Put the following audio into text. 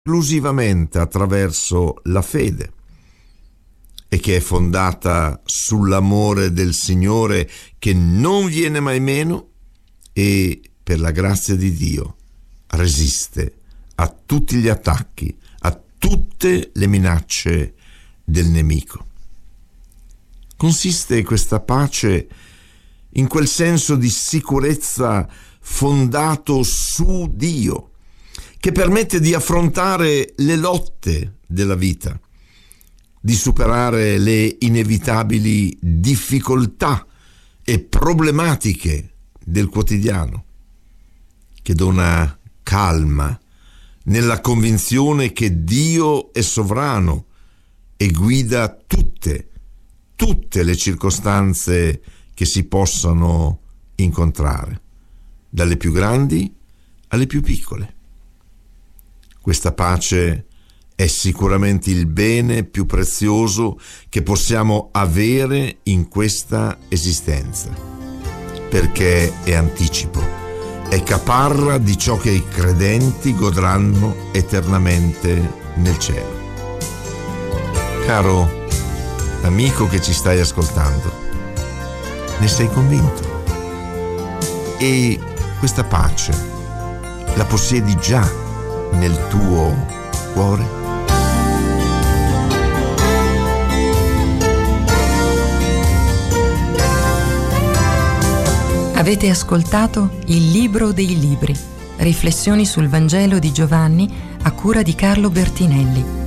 esclusivamente attraverso la fede e che è fondata sull'amore del Signore che non viene mai meno e, per la grazia di Dio, resiste a tutti gli attacchi, a tutte le minacce del nemico. Consiste questa pace in quel senso di sicurezza fondato su Dio, che permette di affrontare le lotte della vita, di superare le inevitabili difficoltà e problematiche del quotidiano, che dona calma nella convinzione che Dio è sovrano e guida tutte le circostanze che si possano incontrare, dalle più grandi alle più piccole. Questa pace è sicuramente il bene più prezioso che possiamo avere in questa esistenza, perché è anticipo, è caparra di ciò che i credenti godranno eternamente nel cielo. Caro amico che ci stai ascoltando, ne sei convinto? E questa pace la possiedi già nel tuo cuore? Avete ascoltato Il Libro dei Libri, riflessioni sul Vangelo di Giovanni a cura di Carlo Bertinelli.